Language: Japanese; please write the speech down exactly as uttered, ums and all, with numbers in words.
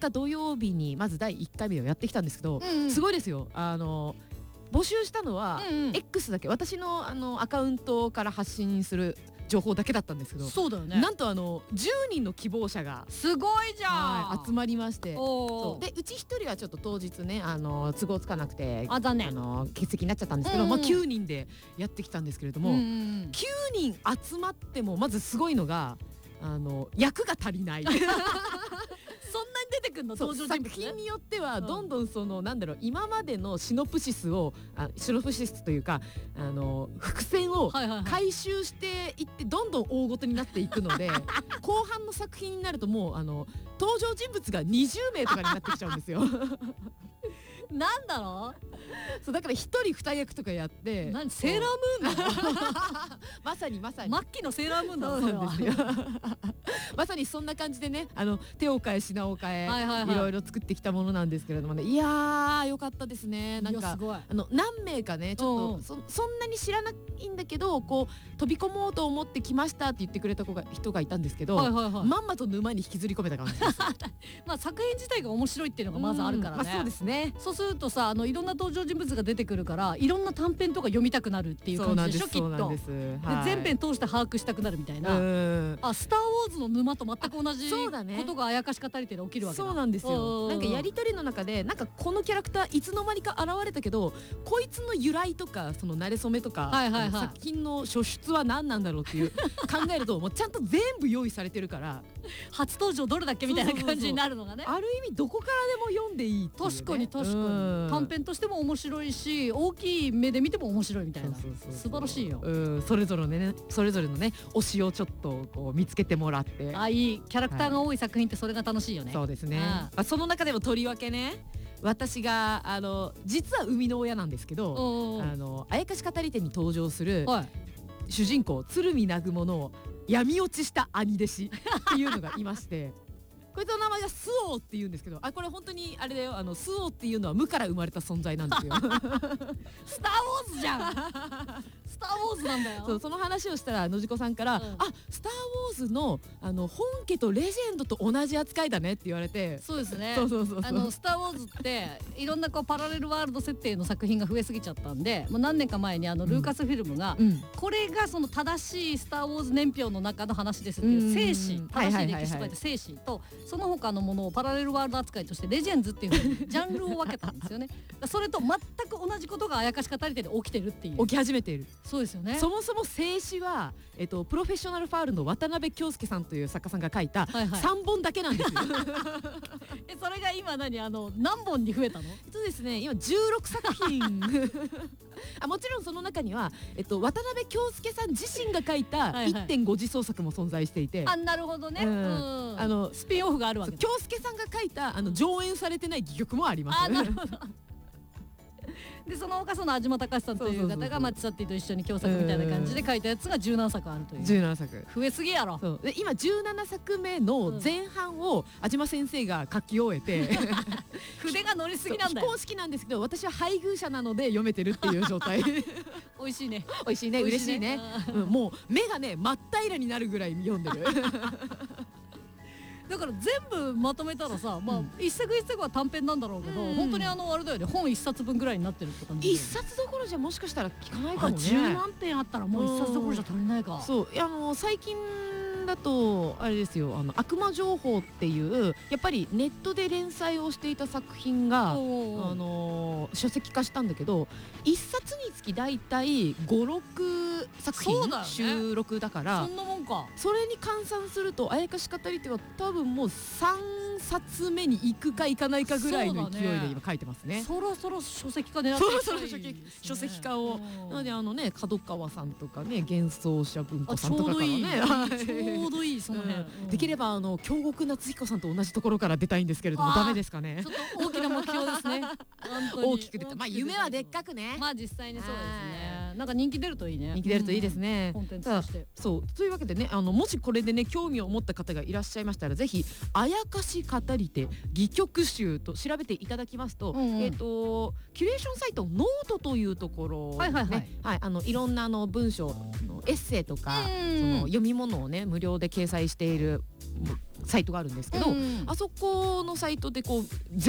日土曜日にまずだいいっかいめをやってきたんですけど、 うんうん、 すごいですよ。あの募集したのは、 うんうん、 X だけ、私のあのアカウントから発信する情報だけだったんですけど、 そうだよね、 なんとあのじゅうにんの希望者がすごいじゃん、 はい、集まりまして、 おそうでうちひとりはちょっと当日ね、あの都合つかなくて、 あ残念、 あの欠席になっちゃったんですけど、 うんうん、 まあ、きゅうにんでやってきたんですけれども、 うんうん、 きゅうにん集まってもまずすごいのが、あの役が足りないそんなに出てくるの、登場人物、ね、 作品によってはどんどんその、うん、なんだろう、今までのシノプシスをあシノプシスというか、あの伏線を回収していってどんどん大ごとになっていくので後半の作品になるともうあの登場人物がにじゅうめいとかになってきちゃうんですよなんだろう、 そうだから一人二役とかやって、 何セーラームーンのまさにまさに末期のセーラームーンだ、 そうなんですよまさにそんな感じでね、あの手を変え品を変え、はいはいはい、いろいろ作ってきたものなんですけれどもね、いやーよかったですね。なんかあの何名かね、ちょっと そ, そんなに知らないんだけど、こう飛び込もうと思ってきましたって言ってくれた子が人がいたんですけど、はいはいはい、まんまと沼に引きずり込めた感じですまあ作品自体が面白いっていうのがまずあるからね、 まあ、そうですね。 そうするとさ、あのいろんな登場人物が出てくるから、いろんな短編とか読みたくなるっていう感じでしょ、きっと。で、はい、全編通して把握したくなるみたいな、あ、スター・ウォーズの沼と全く同じことがあやかし語り手で起きるわけだ。 そうなんですよ。なんかやり取りの中で、なんかこのキャラクターいつの間にか現れたけど、こいつの由来とかその馴れ初めとか、はいはいはい、作品の初出は何なんだろうっていう考えるともうちゃんと全部用意されてるから初登場どれだっけみたいな感じになるのがね、 ある意味どこからでも読んでいいっていう、ね、 確かに確かに短編としても面白いし、大きい目で見ても面白いみたいな、素晴らしいよ。 うん、それぞれのね、それぞれのね推しをちょっとこう見つけてもらって、 あ、いいキャラクターが多い作品ってそれが楽しいよね。 そうですね。ああ、その中でもとりわけね、私があの実は生みの親なんですけど、あのあやかし語り手に登場する、はい、主人公鶴見南雲の闇落ちした兄弟子っていうのがいましてこいつの名前がスオーって言うんですけど、あ、これ本当にあれだよ、あのスオーっていうのは無から生まれた存在なんですよスター・ウォーズじゃんスター・ウォーズなんだよ。 そう、その話をしたら野次子さんから、うん、あ、スター・ウォーズのあの本家とレジェンドと同じ扱いだねって言われて。 そうですね。 そうそうそうそう、 あのスター・ウォーズっていろんなこうパラレルワールド設定の作品が増えすぎちゃったんで、もう何年か前にあのルーカスフィルムが、うん、これがその正しいスター・ウォーズ年表の中の話ですっていう正史、正しい歴史と書いて正史と、その他のものをパラレルワールド扱いとしてレジェンズっていう風にジャンルを分けたんですよねそれと全く同じことがあやかし語り手で起きてるっていう、 起き始めている。 そうですよね。 そもそも静止は、えっと、プロフェッショナルファールの渡辺京介さんという作家さんが書いたさんぼんだけなんですよ、はいはい、 え、それが今何、あの何本に増えたの？ えっとですね、今じゅうろくさく品あ、もちろんその中には、えっと、渡辺京介さん自身が書いた いってんご 次創作も存在していて、 あ、なるほどね、うん、あのスピンオフがあるわけだ。 京介さんが書いたあの上演されてない戯曲もあります。 あ、なるほどでその他その安島隆さんという方がマッチサッティと一緒に共作みたいな感じで書いたやつがじゅうななさくあるという。 じゅうななさく増えすぎやろ。 そうで今じゅうななさくめの前半を安島先生が書き終えて筆が乗りすぎなんだよ。 非公式なんですけど、私は配偶者なので読めてるっていう状態美味しいね、 美味しいね、嬉しいね、うん、もう目がね真っ平らになるぐらい読んでるだから全部まとめたらさ、まあ一作一作は短編なんだろうけど、本当にあのあれだよね、本一冊分ぐらいになってるって感じ。 一冊どころじゃもしかしたら聞かないかもね。 十何点あったらもう一冊どころじゃ足りないか。 そう、あの最近だとあれですよ、あの悪魔情報っていうやっぱりネットで連載をしていた作品があの書籍化したんだけど、一冊につきだいたいご、ろくさく品収録だから、 そんなもんか。 それに換算するとあやかし語り手は多分もうさんさつめに行くか行かないかぐらいの勢いで今書いてますね。 そろそろ書籍化狙っていきたいですね。 そろそろ書籍化を。なのであのね、角川さんとかね、幻想者文庫さんとかからね、 ちょうどいい、その辺。 できればあの京極夏彦さんと同じところから出たいんですけれども、ダメですかね。 ちょっと大きな目標ですね。 大きく出た。まあ夢はでっかくね。 まあ実際にそうですね。 ね。なんか人気出るといいね。 人気出るといいですね。 コンテンツとして。 そうというわけでね、あのもしこれでね興味を持った方がいらっしゃいましたら、ぜひあやかし語り手戯曲集と調べていただきますと、うんうん、えっ、ー、とキュレーションサイトノートというところですね。はいはいはい。はい、あのいろんなあの文章のエッセイとか、その読み物をね無料で掲載しているサイトがあるんですけど、うん、あそこのサイトでこう